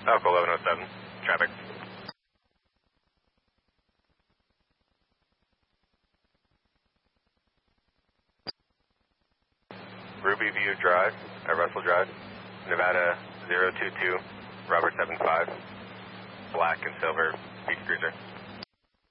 Alpha 1107, traffic. Ruby View Drive, Russell Drive, Nevada 022, Robert 75, black and silver, beach cruiser.